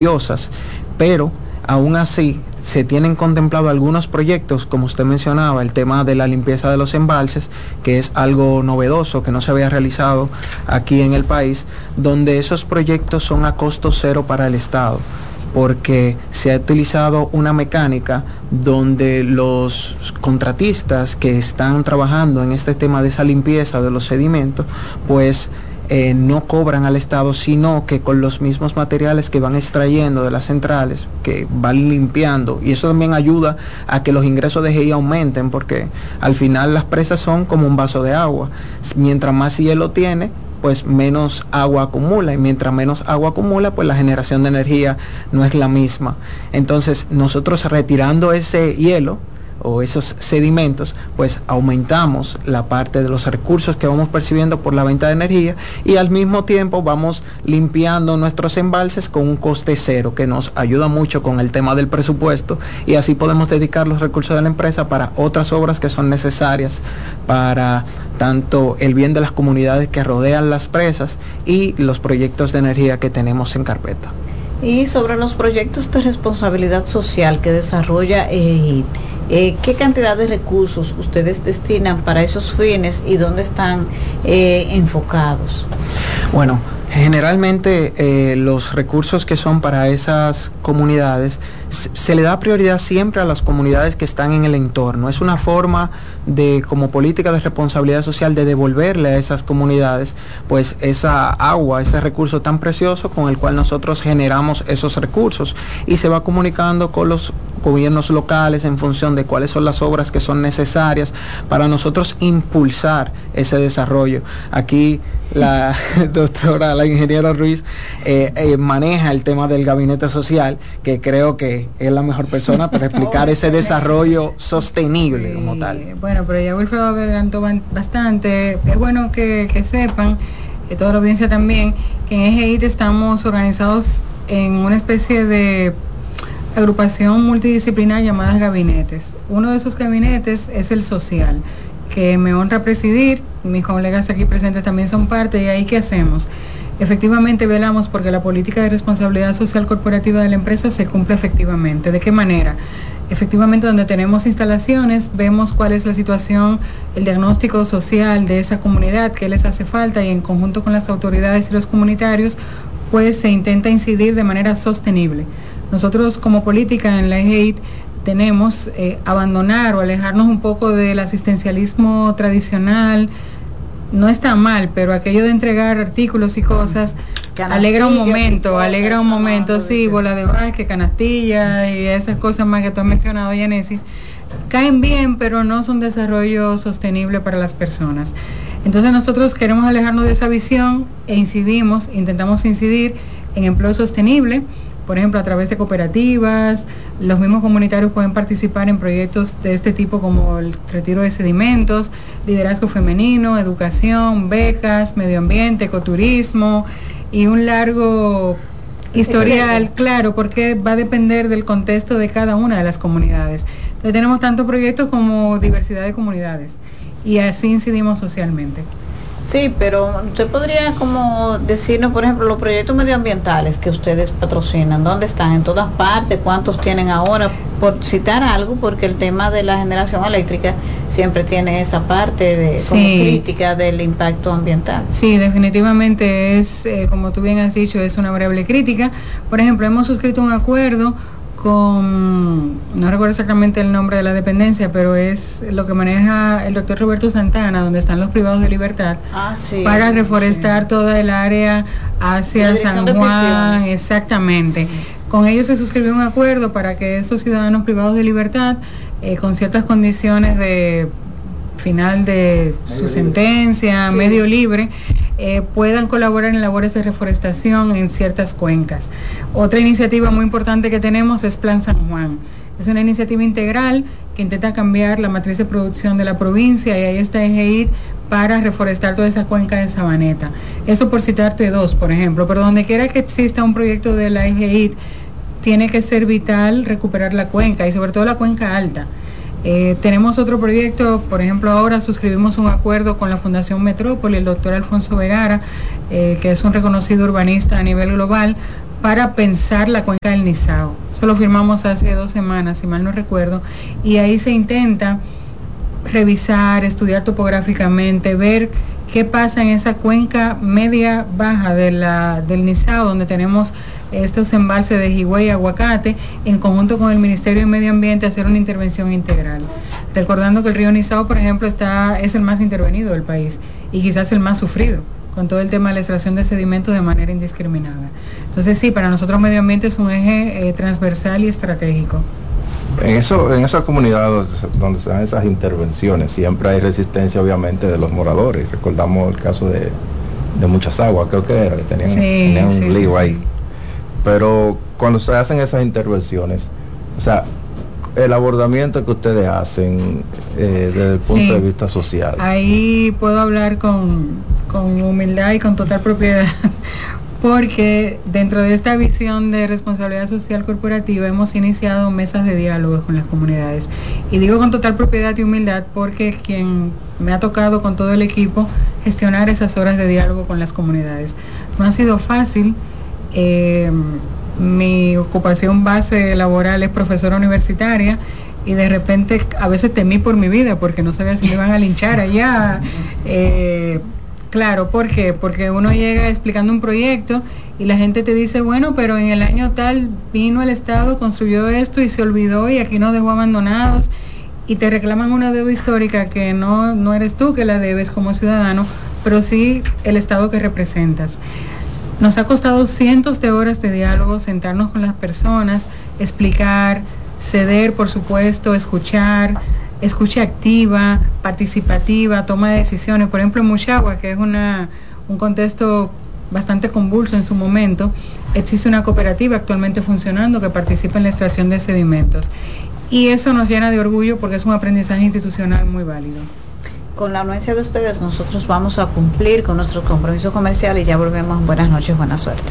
pero aún así se tienen contemplado algunos proyectos, como usted mencionaba, el tema de la limpieza de los embalses, que es algo novedoso, que no se había realizado aquí en el país, donde esos proyectos son a costo cero para el Estado, porque se ha utilizado una mecánica donde los contratistas que están trabajando en este tema de esa limpieza de los sedimentos, pues no cobran al Estado, sino que con los mismos materiales que van extrayendo de las centrales, que van limpiando, y eso también ayuda a que los ingresos de GI aumenten, porque al final las presas son como un vaso de agua. Mientras más hielo tiene, pues menos agua acumula, y mientras menos agua acumula, pues la generación de energía no es la misma. Entonces, nosotros retirando ese hielo o esos sedimentos, pues aumentamos la parte de los recursos que vamos percibiendo por la venta de energía, y al mismo tiempo vamos limpiando nuestros embalses con un coste cero, que nos ayuda mucho con el tema del presupuesto, y así podemos dedicar los recursos de la empresa para otras obras que son necesarias para tanto el bien de las comunidades que rodean las presas y los proyectos de energía que tenemos en carpeta. Y sobre los proyectos de responsabilidad social que desarrolla ¿qué cantidad de recursos ustedes destinan para esos fines y dónde están enfocados? Bueno, generalmente los recursos que son para esas comunidades, se le da prioridad siempre a las comunidades que están en el entorno. Es una forma de, como política de responsabilidad social, de devolverle a esas comunidades pues esa agua, ese recurso tan precioso con el cual nosotros generamos esos recursos, y se va comunicando con los gobiernos locales en función de cuáles son las obras que son necesarias para nosotros impulsar ese desarrollo. Aquí la doctora, la ingeniera Ruiz, maneja el tema del gabinete social, que creo que es la mejor persona para explicar ese desarrollo sostenible como tal. Bueno, pero ya Wilfredo adelantó bastante. Es bueno que sepan, que toda la audiencia también, que en EGIT estamos organizados en una especie de agrupación multidisciplinar llamadas gabinetes. Uno de esos gabinetes es el social, que me honra presidir. Mis colegas aquí presentes también son parte, y ahí ¿qué hacemos? Efectivamente velamos porque la política de responsabilidad social corporativa de la empresa se cumpla efectivamente. ¿De qué manera? Efectivamente, donde tenemos instalaciones, vemos cuál es la situación, el diagnóstico social de esa comunidad, qué les hace falta, y en conjunto con las autoridades y los comunitarios, pues se intenta incidir de manera sostenible. Nosotros como política en la EGIT tenemos abandonar o alejarnos un poco del asistencialismo tradicional. No está mal, pero aquello de entregar artículos y cosas alegra un momento, sí, bola de basque, canastilla y esas cosas más que tú has mencionado, Yanesis, caen bien, pero no son desarrollo sostenible para las personas. Entonces nosotros queremos alejarnos de esa visión e intentamos incidir en empleo sostenible. Por ejemplo, a través de cooperativas, los mismos comunitarios pueden participar en proyectos de este tipo, como el retiro de sedimentos, liderazgo femenino, educación, becas, medio ambiente, ecoturismo, y un largo historial, claro, porque va a depender del contexto de cada una de las comunidades. Entonces tenemos tanto proyectos como diversidad de comunidades, y así incidimos socialmente. Sí, pero usted podría como decirnos, por ejemplo, los proyectos medioambientales que ustedes patrocinan, ¿dónde están? ¿En todas partes? ¿Cuántos tienen ahora? Por citar algo, porque el tema de la generación eléctrica siempre tiene esa parte de como crítica del impacto ambiental. Sí, definitivamente es, como tú bien has dicho, es una variable crítica. Por ejemplo, hemos suscrito un acuerdo con, no recuerdo exactamente el nombre de la dependencia, pero es lo que maneja el doctor Roberto Santana, donde están los privados de libertad, para reforestar toda el área hacia San Juan, exactamente. Con ellos se suscribió un acuerdo para que estos ciudadanos privados de libertad, con ciertas condiciones de final de su sentencia, medio libre, puedan colaborar en labores de reforestación en ciertas cuencas. Otra iniciativa muy importante que tenemos es Plan San Juan. Es una iniciativa integral que intenta cambiar la matriz de producción de la provincia, y ahí está EGIT para reforestar toda esa cuenca de Sabaneta. Eso por citarte dos, por ejemplo, pero donde quiera que exista un proyecto de la EGIT, tiene que ser vital recuperar la cuenca, y sobre todo la cuenca alta. Tenemos otro proyecto, por ejemplo, ahora suscribimos un acuerdo con la Fundación Metrópoli, el doctor Alfonso Vergara, que es un reconocido urbanista a nivel global, para pensar la cuenca del Nizao. Eso lo firmamos hace 2 semanas, si mal no recuerdo, y ahí se intenta revisar, estudiar topográficamente, ver qué pasa en esa cuenca media baja del Nizao, donde tenemos estos embalses de Higüey y Aguacate, en conjunto con el Ministerio de Medio Ambiente, hacer una intervención integral. Recordando que el río Nizao, por ejemplo, es el más intervenido del país y quizás el más sufrido, con todo el tema de la extracción de sedimentos de manera indiscriminada. Entonces sí, para nosotros medio ambiente es un eje transversal y estratégico. En esas comunidades donde se dan esas intervenciones siempre hay resistencia obviamente de los moradores. Recordamos el caso de Muchas Aguas, creo que era, que tenían un lío ahí. Pero cuando se hacen esas intervenciones, o sea, el abordamiento que ustedes hacen desde el punto de vista social. Ahí puedo hablar con humildad y con total propiedad, porque dentro de esta visión de responsabilidad social corporativa hemos iniciado mesas de diálogo con las comunidades. Y digo con total propiedad y humildad porque quien me ha tocado con todo el equipo gestionar esas horas de diálogo con las comunidades. No ha sido fácil. Mi ocupación base laboral es profesora universitaria y de repente a veces temí por mi vida porque no sabía si me iban a linchar allá. Claro, ¿por qué? Porque uno llega explicando un proyecto y la gente te dice, bueno, pero en el año tal vino el Estado, construyó esto y se olvidó y aquí nos dejó abandonados, y te reclaman una deuda histórica que no eres tú que la debes como ciudadano, pero sí el Estado que representas. Nos ha costado cientos de horas de diálogo, sentarnos con las personas, explicar, ceder, por supuesto, escuchar, escucha activa, participativa, toma de decisiones. Por ejemplo, en Muchagua, que es un contexto bastante convulso en su momento, existe una cooperativa actualmente funcionando que participa en la extracción de sedimentos. Y eso nos llena de orgullo porque es un aprendizaje institucional muy válido. Con la anuencia de ustedes, nosotros vamos a cumplir con nuestro compromiso comercial y ya volvemos. Buenas noches, buena suerte.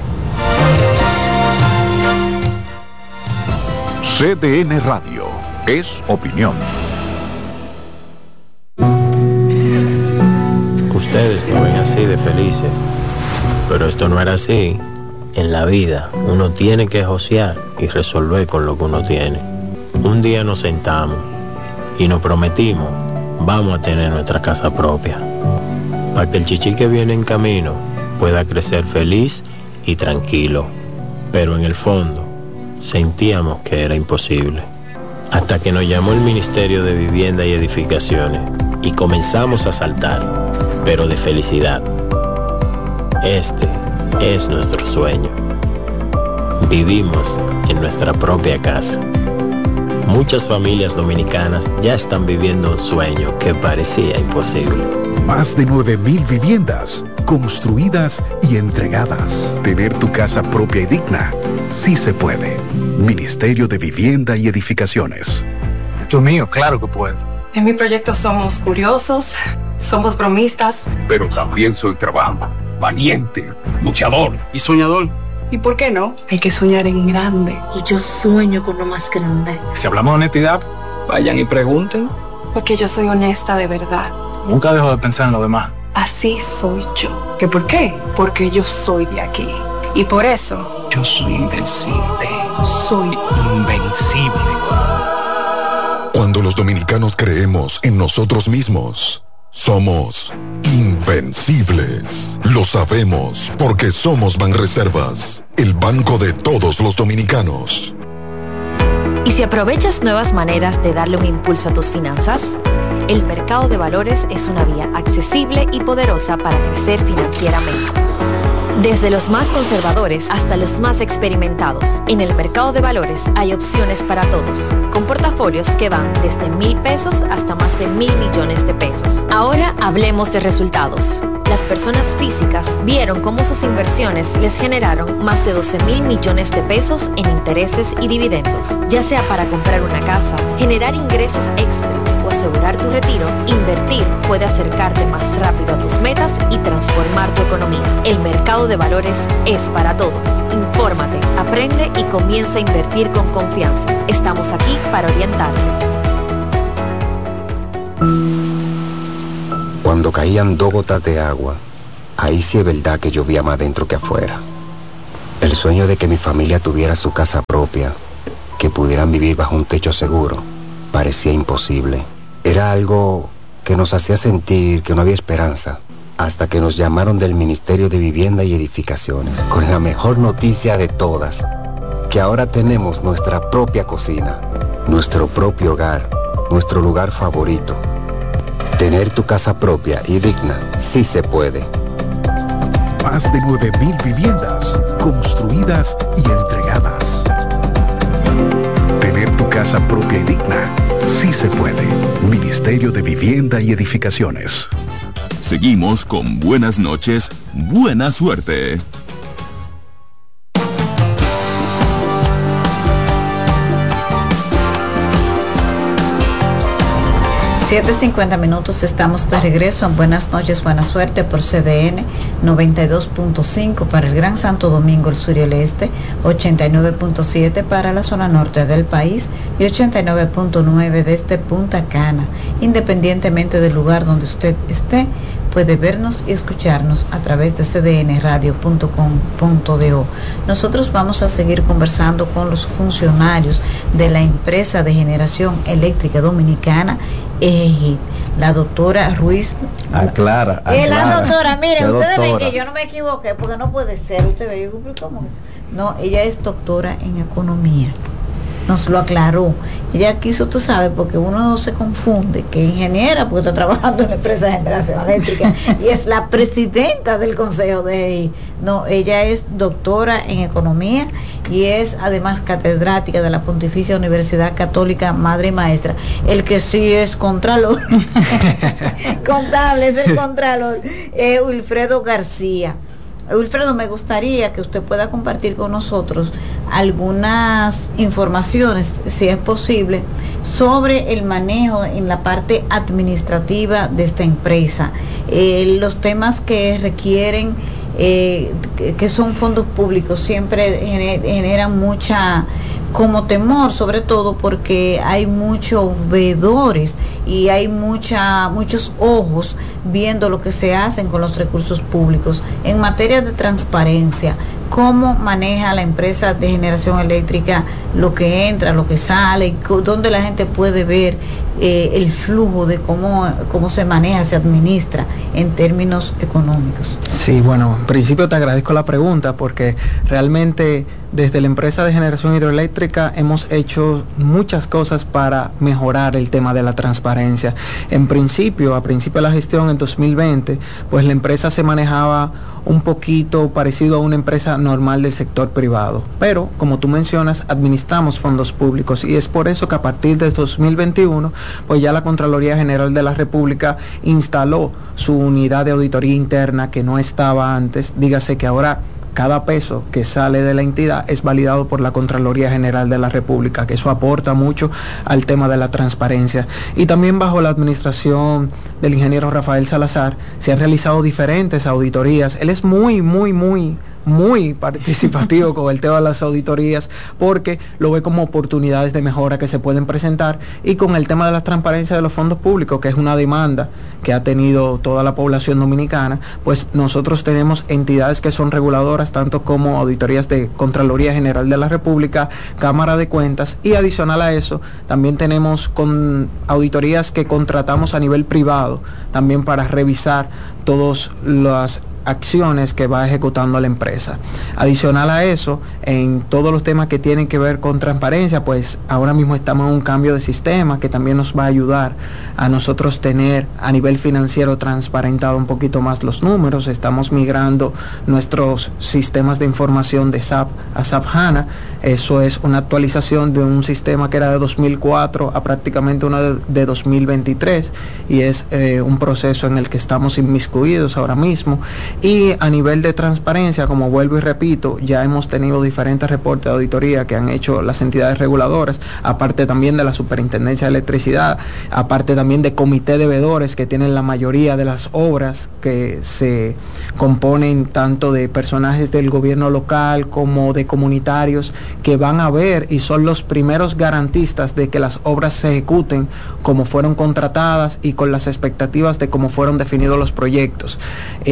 CDN Radio es opinión. Ustedes lo ven así de felices, pero esto no era así. En la vida uno tiene que josear y resolver con lo que uno tiene. Un día nos sentamos y nos prometimos, vamos a tener nuestra casa propia, para que el chichi que viene en camino pueda crecer feliz y tranquilo. Pero en el fondo sentíamos que era imposible, hasta que nos llamó el Ministerio de Vivienda y Edificaciones y comenzamos a saltar, pero de felicidad. Este es nuestro sueño. Vivimos en nuestra propia casa. Muchas familias dominicanas ya están viviendo un sueño que parecía imposible. Más de 9,000 viviendas construidas y entregadas. Tener tu casa propia y digna, sí se puede. Ministerio de Vivienda y Edificaciones. Dios mío, claro que puedo. En mi proyecto somos curiosos, somos bromistas. Pero también soy trabajo, valiente, luchador y soñador. ¿Y por qué no? Hay que soñar en grande. Y yo sueño con lo más grande. Si hablamos de honestidad, vayan y pregunten. Porque yo soy honesta de verdad. Nunca dejo de pensar en lo demás. Así soy yo. ¿Qué por qué? Porque yo soy de aquí. Y por eso... yo soy invencible. Soy invencible. Cuando los dominicanos creemos en nosotros mismos, somos invencibles. Lo sabemos porque somos Banreservas, el banco de todos los dominicanos. ¿Y si aprovechas nuevas maneras de darle un impulso a tus finanzas? El mercado de valores es una vía accesible y poderosa para crecer financieramente. Desde los más conservadores hasta los más experimentados, en el mercado de valores hay opciones para todos, con portafolios que van desde 1,000 pesos hasta más de 1,000 millones de pesos. Ahora hablemos de resultados. Las personas físicas vieron cómo sus inversiones les generaron más de 12,000 millones de pesos en intereses y dividendos. Ya sea para comprar una casa, generar ingresos extra o asegurar tu retiro, invertir puede acercarte más rápido a tus metas y transformar tu economía. El mercado de valores es para todos. Infórmate, aprende y comienza a invertir con confianza. Estamos aquí para orientarte. Cuando caían 2 gotas de agua, ahí sí es verdad que llovía más dentro que afuera. El sueño de que mi familia tuviera su casa propia, que pudieran vivir bajo un techo seguro, parecía imposible. Era algo que nos hacía sentir que no había esperanza, hasta que nos llamaron del Ministerio de Vivienda y Edificaciones, con la mejor noticia de todas, que ahora tenemos nuestra propia cocina, nuestro propio hogar, nuestro lugar favorito. Tener tu casa propia y digna, sí se puede. Más de 9,000 viviendas construidas y entregadas. Tener tu casa propia y digna, sí se puede. Ministerio de Vivienda y Edificaciones. Seguimos con Buenas noches, buena suerte. 7:50, estamos de regreso en Buenas noches, buena suerte por CDN 92.5 para el Gran Santo Domingo, el sur y el este, 89.7 para la zona norte del país y 89.9 desde Punta Cana. Independientemente del lugar donde usted esté, puede vernos y escucharnos a través de cdnradio.com.do. Nosotros vamos a seguir conversando con los funcionarios de la empresa de generación eléctrica dominicana, EGID, la doctora Ruiz. Clara. La doctora, miren, ustedes ven que yo no me equivoqué, porque no puede ser, usted ve, yo, ¿cómo? No, ella es doctora en economía. Nos lo aclaró. Ella quiso, tú sabes, porque uno se confunde, que ingeniera, porque está trabajando en la empresa de generación eléctrica, y es la presidenta del consejo de EGID. No, ella es doctora en economía y es además catedrática de la Pontificia Universidad Católica Madre y Maestra. El que sí es contralor, contable, es el contralor, Wilfredo García. Wilfredo, me gustaría que usted pueda compartir con nosotros algunas informaciones, si es posible, sobre el manejo en la parte administrativa de esta empresa, los temas que requieren, que son fondos públicos, siempre generan mucha como temor, sobre todo porque hay muchos veedores y hay muchos ojos viendo lo que se hacen con los recursos públicos. En materia de transparencia, ¿cómo maneja la empresa de generación eléctrica lo que entra, lo que sale, dónde la gente puede ver el flujo de cómo se maneja, se administra en términos económicos? Sí, bueno, en principio te agradezco la pregunta, porque realmente desde la empresa de generación hidroeléctrica hemos hecho muchas cosas para mejorar el tema de la transparencia. A principio de la gestión en 2020, pues la empresa se manejaba un poquito parecido a una empresa normal del sector privado, pero como tú mencionas, administramos fondos públicos, y es por eso que a partir de 2021 pues ya la Contraloría General de la República instaló su unidad de auditoría interna, que no estaba antes. Dígase que ahora cada peso que sale de la entidad es validado por la Contraloría General de la República, que eso aporta mucho al tema de la transparencia. Y también bajo la administración del ingeniero Rafael Salazar se han realizado diferentes auditorías. Él es muy participativo con el tema de las auditorías, porque lo ve como oportunidades de mejora que se pueden presentar, y con el tema de la transparencia de los fondos públicos, que es una demanda que ha tenido toda la población dominicana, pues nosotros tenemos entidades que son reguladoras, tanto como auditorías de Contraloría General de la República, Cámara de Cuentas, y adicional a eso también tenemos con auditorías que contratamos a nivel privado, también para revisar todas las acciones que va ejecutando la empresa. Adicional a eso, en todos los temas que tienen que ver con transparencia, pues ahora mismo estamos en un cambio de sistema que también nos va a ayudar a nosotros tener a nivel financiero transparentado un poquito más los números. Estamos migrando nuestros sistemas de información de SAP a SAP HANA. Eso es una actualización de un sistema que era de 2004 a prácticamente uno de 2023, y es un proceso en el que estamos inmiscuidos ahora mismo. Y a nivel de transparencia, como vuelvo y repito, ya hemos tenido diferentes reportes de auditoría que han hecho las entidades reguladoras, aparte también de la Superintendencia de Electricidad, aparte también de comité de veedores que tienen la mayoría de las obras, que se componen tanto de personajes del gobierno local como de comunitarios, que van a ver y son los primeros garantistas de que las obras se ejecuten como fueron contratadas y con las expectativas de cómo fueron definidos los proyectos. Al final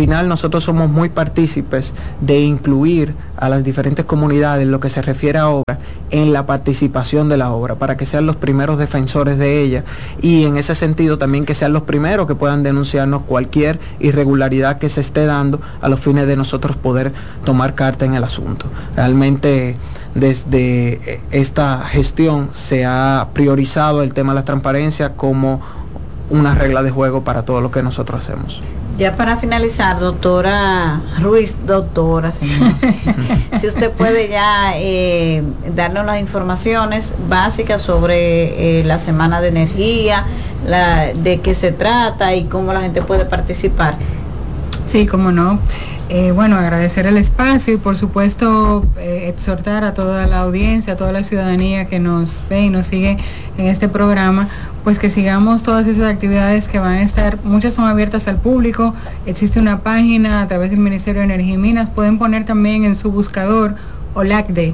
final nosotros somos muy partícipes de incluir a las diferentes comunidades en lo que se refiere a obra en la participación de la obra, para que sean los primeros defensores de ella, y en ese sentido también que sean los primeros que puedan denunciarnos cualquier irregularidad que se esté dando a los fines de nosotros poder tomar carta en el asunto. Realmente desde esta gestión se ha priorizado el tema de la transparencia como una regla de juego para todo lo que nosotros hacemos. Ya para finalizar, doctora Ruiz, señora, si usted puede ya darnos las informaciones básicas sobre la Semana de Energía, de qué se trata y cómo la gente puede participar. Sí, cómo no. Bueno, agradecer el espacio y por supuesto exhortar a toda la audiencia, a toda la ciudadanía que nos ve y nos sigue en este programa, pues que sigamos todas esas actividades que van a estar, muchas son abiertas al público, existe una página a través del Ministerio de Energía y Minas, pueden poner también en su buscador OLACDE,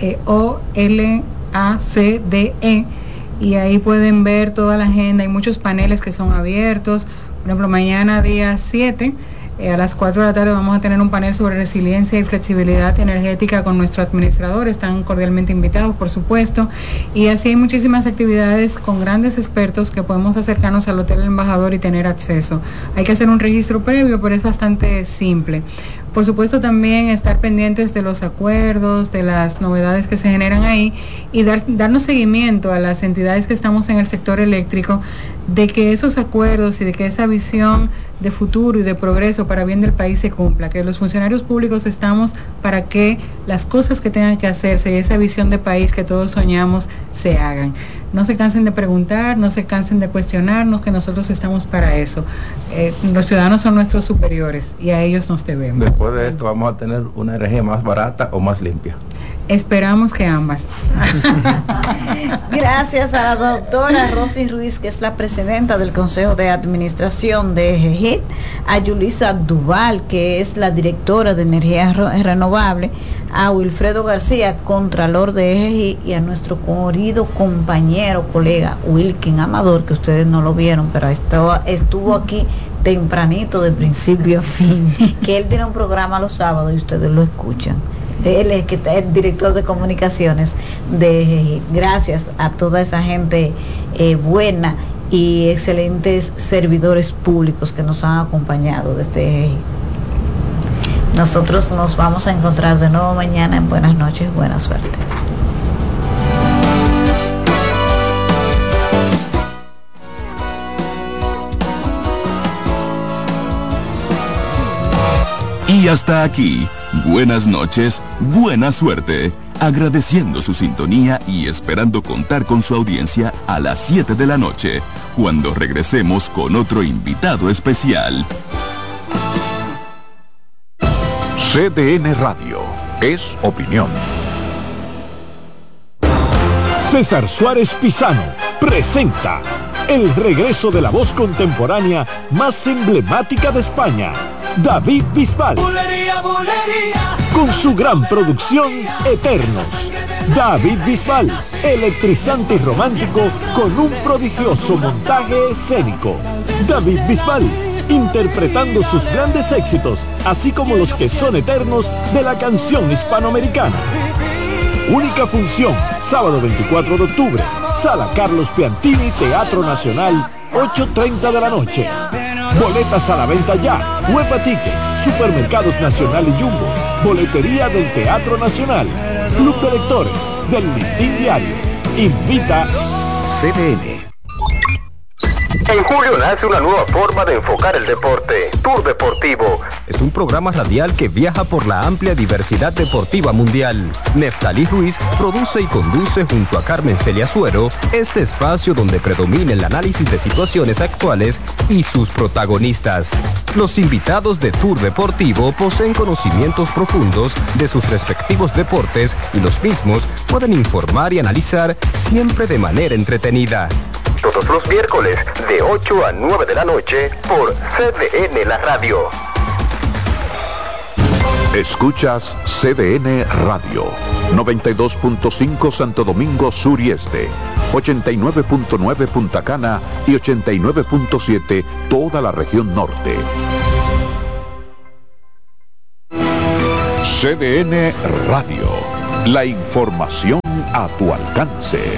OLACDE, y ahí pueden ver toda la agenda, hay muchos paneles que son abiertos, por ejemplo mañana día 7, a las 4 de la tarde vamos a tener un panel sobre resiliencia y flexibilidad energética con nuestro administrador, están cordialmente invitados por supuesto, y así hay muchísimas actividades con grandes expertos que podemos acercarnos al Hotel Embajador y tener acceso. Hay que hacer un registro previo, pero es bastante simple. Por supuesto también estar pendientes de los acuerdos, de las novedades que se generan ahí y darnos seguimiento a las entidades que estamos en el sector eléctrico, de que esos acuerdos y de que esa visión de futuro y de progreso para bien del país se cumpla, que los funcionarios públicos estamos para que las cosas que tengan que hacerse y esa visión de país que todos soñamos se hagan. No se cansen de preguntar, no se cansen de cuestionarnos, que nosotros estamos para eso. Los ciudadanos son nuestros superiores y a ellos nos debemos. Después de esto vamos a tener una energía más barata o más limpia. Esperamos que ambas. Gracias a la doctora Rosy Ruiz, que es la presidenta del Consejo de Administración de EGET, a Yulisa Duval, que es la directora de Energía Renovable, a Wilfredo García, contralor de EGET, y a nuestro querido compañero, colega Wilkin Amador, que ustedes no lo vieron, pero estuvo aquí tempranito de principio a fin, que él tiene un programa los sábados y ustedes lo escuchan. Él es el director de comunicaciones de gracias a toda esa gente buena y excelentes servidores públicos que nos han acompañado desde nosotros nos vamos a encontrar de nuevo mañana en Buenas Noches, buena suerte. Y hasta aquí, buenas noches, buena suerte, agradeciendo su sintonía y esperando contar con su audiencia a las 7 de la noche, cuando regresemos con otro invitado especial. CDN Radio es opinión. César Suárez Pisano presenta el regreso de la voz contemporánea más emblemática de España, David Bisbal. Bulería, bulería. Con su gran producción Eternos. David Bisbal, electrizante y romántico con un prodigioso montaje escénico. David Bisbal, interpretando sus grandes éxitos, así como los que son eternos de la canción hispanoamericana. Única función, sábado 24 de octubre, Sala Carlos Piantini, Teatro Nacional, 8:30 de la noche. Boletas a la venta ya. Huepa Tickets, Supermercados Nacional y Jumbo, Boletería del Teatro Nacional, Club de Lectores del Listín Diario. Invita CDN. En julio nace una nueva forma de enfocar el deporte, Tour Deportivo. Es un programa radial que viaja por la amplia diversidad deportiva mundial. Neftalí Ruiz produce y conduce junto a Carmen Celia Suero este espacio donde predomina el análisis de situaciones actuales y sus protagonistas. Los invitados de Tour Deportivo poseen conocimientos profundos de sus respectivos deportes y los mismos pueden informar y analizar siempre de manera entretenida. Todos los miércoles de 8 a 9 de la noche por CDN La Radio. Escuchas CDN Radio, 92.5 Santo Domingo Sur y Este, 89.9 Punta Cana y 89.7 toda la región norte. CDN Radio. La información a tu alcance.